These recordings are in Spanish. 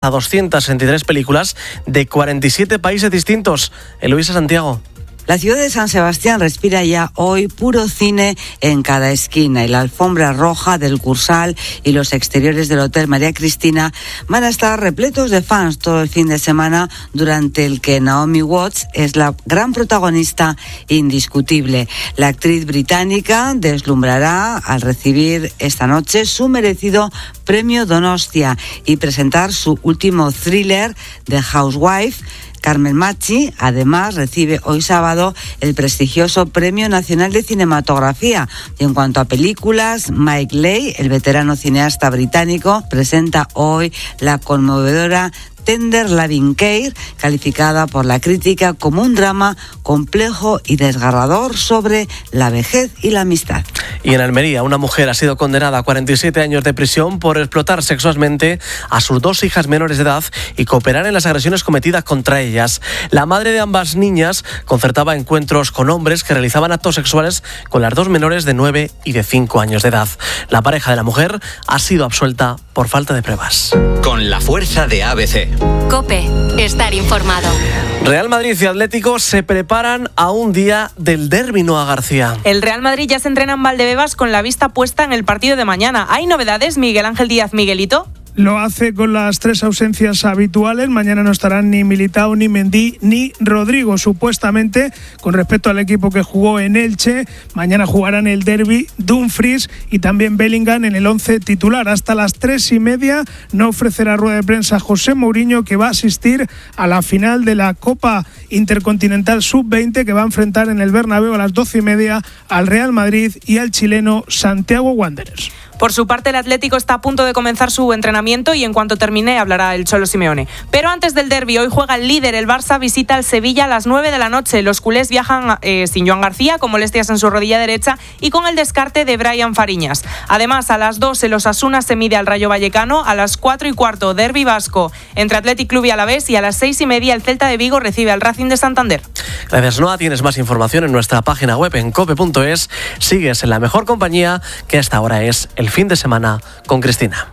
a 263 películas de 47 países distintos. Eloisa Santiago. La ciudad de San Sebastián respira ya hoy puro cine en cada esquina, y la alfombra roja del Cursal y los exteriores del Hotel María Cristina van a estar repletos de fans todo el fin de semana, durante el que Naomi Watts es la gran protagonista indiscutible. La actriz británica deslumbrará al recibir esta noche su merecido premio Donostia y presentar su último thriller, The Housewife. Carmen Machi, además, recibe hoy sábado el prestigioso Premio Nacional de Cinematografía. Y en cuanto a películas, Mike Leigh, el veterano cineasta británico, presenta hoy la conmovedora Tender Loving Care, calificada por la crítica como un drama complejo y desgarrador sobre la vejez y la amistad. Y en Almería, una mujer ha sido condenada a 47 años de prisión por explotar sexualmente a sus 2 hijas menores de edad y cooperar en las agresiones cometidas contra ellas. La madre de ambas niñas concertaba encuentros con hombres que realizaban actos sexuales con las 2 menores de 9 y de 5 años de edad. La pareja de la mujer ha sido absuelta por falta de pruebas. Con la fuerza de ABC. COPE. Estar informado. Real Madrid y Atlético se preparan a un día del derbi, Noa García. El Real Madrid ya se entrena en Valdebebas con la vista puesta en el partido de mañana. ¿Hay novedades, Miguel Ángel Díaz, Miguelito? Lo hace con las 3 ausencias habituales. Mañana no estarán ni Militao, ni Mendy, ni Rodrigo. Supuestamente, con respecto al equipo que jugó en Elche, mañana jugarán el derbi Dumfries y también Bellingham en el 11 titular. Hasta las 3:30 no ofrecerá rueda de prensa José Mourinho, que va a asistir a la final de la Copa Intercontinental Sub-20, que va a enfrentar en el Bernabéu a las 12:30 al Real Madrid y al chileno Santiago Wanderers. Por su parte, el Atlético está a punto de comenzar su entrenamiento y en cuanto termine hablará el Cholo Simeone. Pero antes del derbi, hoy juega el líder. El Barça visita al Sevilla a las 9 de la noche. Los culés viajan sin Joan García, con molestias en su rodilla derecha, y con el descarte de Brian Fariñas. Además, a las 2 el Osasuna se mide al Rayo Vallecano. A las 4:15 derbi vasco entre Athletic Club y Alavés, y a las 6:30 el Celta de Vigo recibe al Racing de Santander. Gracias, Noa. Tienes más información en nuestra página web en cope.es. Sigues en la mejor compañía, que hasta ahora es el fin de semana con Cristina.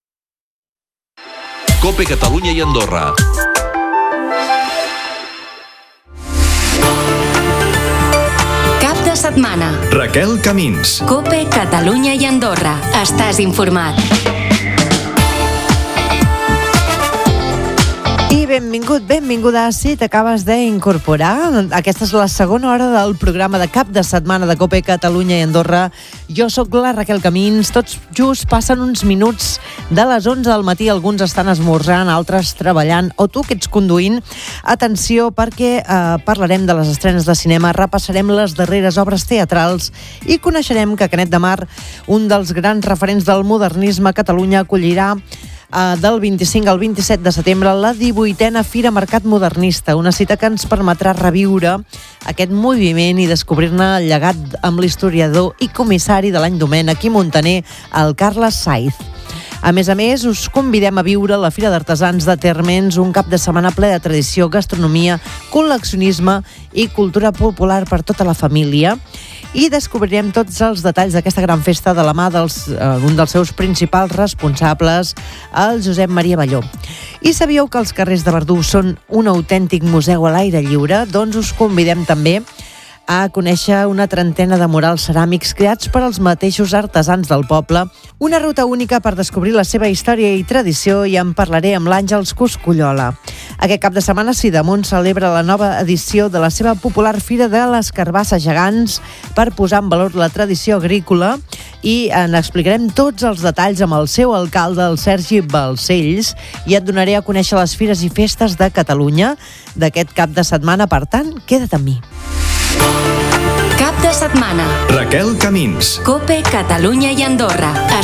Cope Catalunya i Andorra. Cap de setmana. Raquel Camins. COPE Catalunya i Andorra. Estàs informat. I benvinguda si t'acabes d'incorporar. Aquesta és la segona hora del programa de cap de setmana de COPE Catalunya i Andorra. Jo sóc la Raquel Camins. Tots just passen uns minuts de les 11 del matí. Alguns estan esmorzant, altres treballant, o tu que ets conduint. Atenció, perquè parlarem de les estrenes de cinema, repassarem les darreres obres teatrals i coneixerem que Canet de Mar, un dels grans referents del modernisme a Catalunya, acollirà del 25 al 27 de setembre la 18a Fira Mercat Modernista, una cita que ens permetrà reviure aquest moviment i descobrir-ne el llegat amb l'historiador i comissari de l'any Domènec i Montaner, el Carles Saiz. A més, us convidem a viure la Fira d'Artesans de Térmens, un cap de setmana ple de tradició, gastronomia, col·leccionisme i cultura popular per tota la família. I descobrirem tots els detalls d'aquesta gran festa de la mà d'un dels seus principals responsables, el Josep Maria Balló. I sabíeu que els carrers de Verdú són un autèntic museu a l'aire lliure? Doncs us convidem també a conèixer una trentena de murals ceràmics creats per als mateixos artesans del poble. Una ruta única per descobrir la seva història i tradició, i en parlaré amb l'Àngels Coscollola. Aquest cap de setmana Sidamon celebra la nova edició de la seva popular Fira de les Carbasses Gegants per posar en valor la tradició agrícola, i en explicarem tots els detalls amb el seu alcalde, el Sergi Balcells, i et donaré a conèixer les fires i festes de Catalunya d'aquest cap de setmana. Per tant, queda't amb mi. Cap de setmana. Raquel Camins. COPE Catalunya i Andorra.